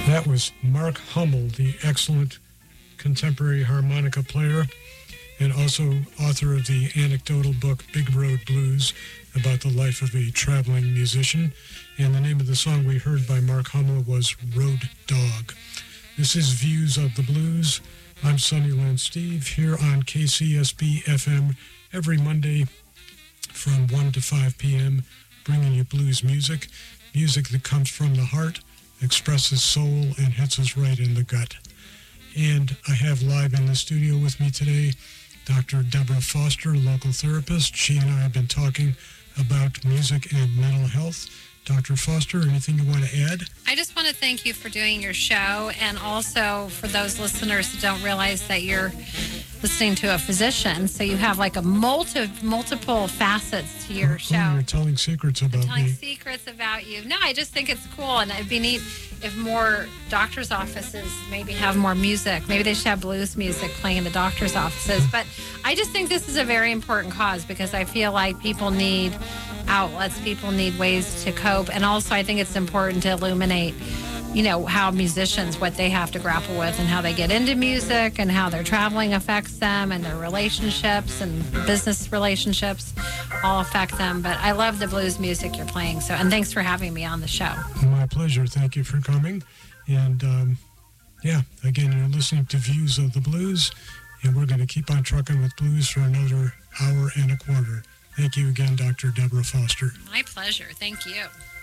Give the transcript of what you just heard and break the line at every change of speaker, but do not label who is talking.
That was Mark Hummel, the excellent contemporary harmonica player and also author of the anecdotal book Big Road Blues, about the life of a traveling musician. And the name of the song we heard by Mark Hummel was Road Dog. This is Views of the Blues. I'm Sunnyland Steve here on KCSB FM every Monday from 1 to 5 p.m., bringing you blues music, music that comes from the heart, expresses soul, and hits us right in the gut. And I have live in the studio with me today Dr. Deborah Foster, local therapist. She and I have been talking about music and mental health. Dr. Foster, anything you want to add?
I just want to thank you for doing your show, and also for those listeners who don't realize that you're listening to a physician, so you have like a multiple facets to your show.
You're telling secrets about
telling
me.
secrets about you. No, I just think it's cool, and it'd be neat if more doctors' offices maybe have more music. Maybe they should have blues music playing in the doctors' offices. But I just think this is a very important cause, because I feel like people need outlets, people need ways to cope, and also I think it's important to illuminate, you know, how musicians, what they have to grapple with, and how they get into music, and how their traveling affects them, and their relationships and business relationships all affect them. But I love the blues music you're playing, and thanks for having me on the show.
My pleasure. Thank you for coming. And again, you're listening to Views of the Blues, and we're going to keep on trucking with blues for another hour and a quarter. Thank you again, Dr. Deborah Foster.
My pleasure. Thank you.